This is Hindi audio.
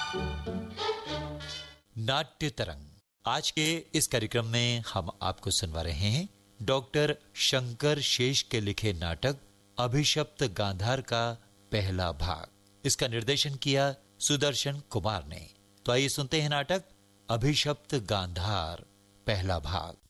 नाट्य तरंग। आज के इस कार्यक्रम में हम आपको सुनवा रहे हैं डॉक्टर शंकर शेष के लिखे नाटक अभिशप्त गांधार का पहला भाग। इसका निर्देशन किया सुदर्शन कुमार ने। तो आइए सुनते हैं नाटक अभिशप्त गांधार पहला भाग।